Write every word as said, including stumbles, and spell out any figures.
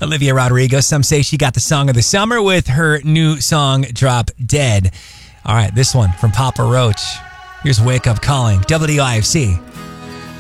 Olivia Rodrigo. Some say she got the song of the summer with her new song, Drop Dead. All right, this one from Papa Roach. Here's Wake Up Calling, W I F C.